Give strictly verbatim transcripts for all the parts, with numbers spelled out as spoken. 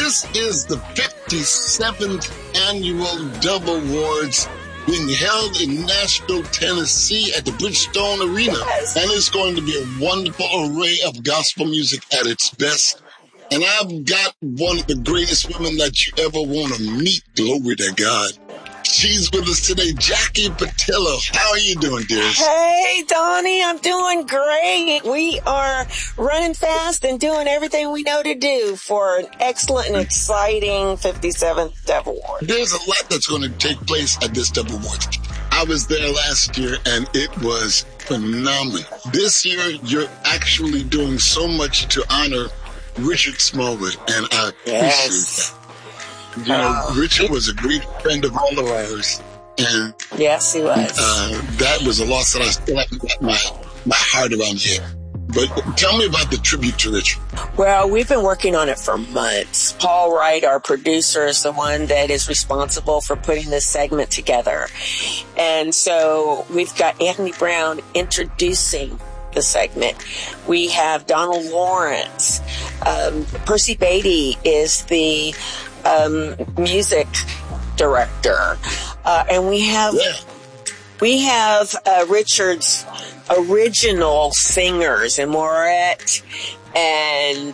This is the fifty-seventh Annual Dove Awards being held in Nashville, Tennessee at the Bridgestone Arena. Yes. And it's going to be a wonderful array of gospel music at its best. And I've got one of the greatest women that you ever want to meet. Glory to God. She's with us today, Jackie Patillo. How are you doing, dearest? Hey, Donnie, I'm doing great. We are running fast and doing everything we know to do for an excellent and exciting fifty-seventh Dove Award. There's a lot that's going to take place at this Dove Awards. I was there last year, and it was phenomenal. This year, you're actually doing so much to honor Richard Smallwood, and I appreciate Yes. that. You know, Oh. Richard was a great friend of all of ours, and Yes, he was. uh, that was a loss that I still haven't got my, my heart around yet. But tell me about the tribute to Richard. Well, we've been working on it for months. Paul Wright, our producer, is the one that is responsible for putting this segment together. And so we've got Anthony Brown introducing the segment. We have Donald Lawrence. Um, Percy Beatty is the um, music director. Uh, and we have Yeah. we have uh, Richard's original singers, and Moret and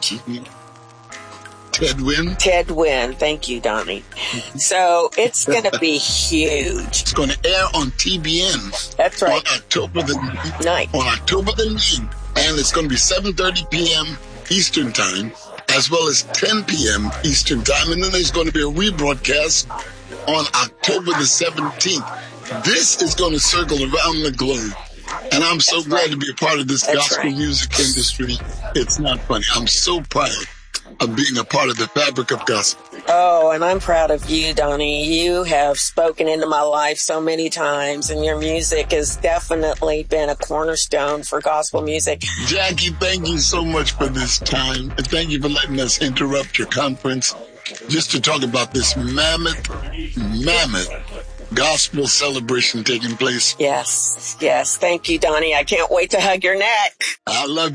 Ted Wynn. Ted Wynn. Thank you, Donnie. So it's going to be huge. It's going to air on T B N That's on right. October the Night. on October the ninth, and it's going to be seven thirty p.m. Eastern Time, as well as ten p.m. Eastern Time, and then there's going to be a rebroadcast on October the seventeenth. This is going to circle around the globe, and I'm so That's glad right. to be a part of this That's gospel right. music industry. It's not funny. I'm so proud of being a part of the fabric of gospel. Oh, and I'm proud of you, Donnie. You have spoken into my life so many times, and your music has definitely been a cornerstone for gospel music. Jackie, thank you so much for this time, and thank you for letting us interrupt your conference just to talk about this mammoth, mammoth gospel celebration taking place. Yes, yes. Thank you, Donnie. I can't wait to hug your neck. I love